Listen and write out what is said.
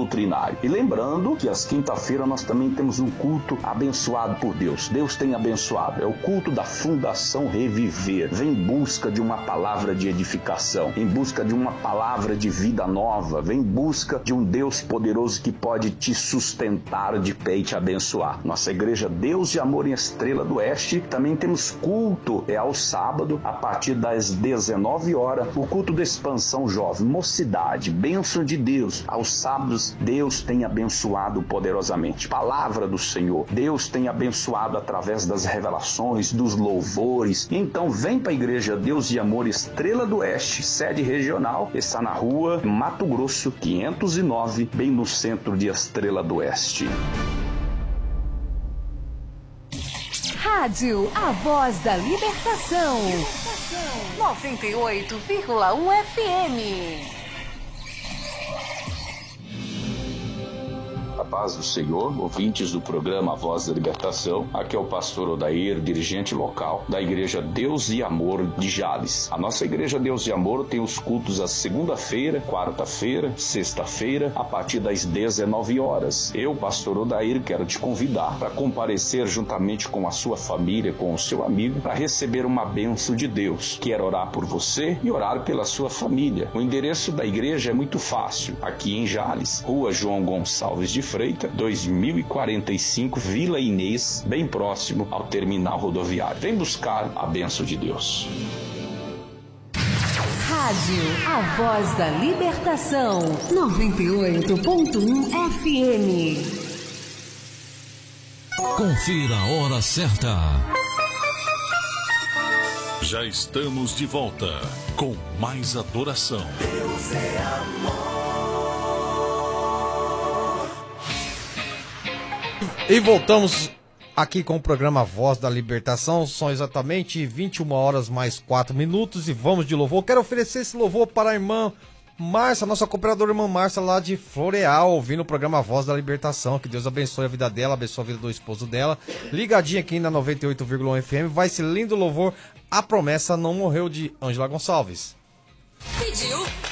doutrinário. E lembrando que às quinta-feiras nós também temos um culto abençoado por Deus. Deus tem abençoado. É o culto da Fundação Reviver. Vem em busca de uma palavra de edificação, em busca de uma palavra de vida nova, vem em busca de um Deus poderoso que pode te sustentar de pé e te abençoar. Nossa igreja Deus de Amor em Estrela do Oeste, também temos culto, ao sábado, a partir das 19 horas, o culto da expansão jovem, mocidade, bênção de Deus. Aos sábados, Deus tem abençoado poderosamente. Palavra do Senhor, Deus tem abençoado através das revelações, dos louvores. Então vem para a igreja Deus de Amor Estrela do Oeste, sede regional, está na rua Mato Grosso 509, bem no centro de Estrela do Oeste. Rádio A Voz da Libertação. 98,1 FM. A paz do Senhor, ouvintes do programa A Voz da Libertação. Aqui é o pastor Odair, dirigente local da Igreja Deus e Amor de Jales. A nossa Igreja Deus e Amor tem os cultos às segunda-feira, quarta-feira, sexta-feira, a partir das 19 horas. Eu, pastor Odair, quero te convidar para comparecer juntamente com a sua família, com o seu amigo, para receber uma bênção de Deus. Quero orar por você e orar pela sua família. O endereço da igreja é muito fácil. Aqui em Jales, Rua João Gonçalves de Freitas, 2045, Vila Inês, bem próximo ao terminal rodoviário. Vem buscar a bênção de Deus. Rádio A Voz da Libertação, 98,1 FM. Confira a hora certa. Já estamos de volta com mais adoração. Deus é amor. E voltamos aqui com o programa Voz da Libertação. São exatamente 21 horas mais 4 minutos e vamos de louvor. Quero oferecer esse louvor para a irmã Márcia, nossa cooperadora irmã Márcia lá de Floreal, ouvindo o programa Voz da Libertação. Que Deus abençoe a vida dela, abençoe a vida do esposo dela. Ligadinha aqui na 98,1 FM. Vai esse lindo louvor, A Promessa Não Morreu, de Ângela Gonçalves. Pediu,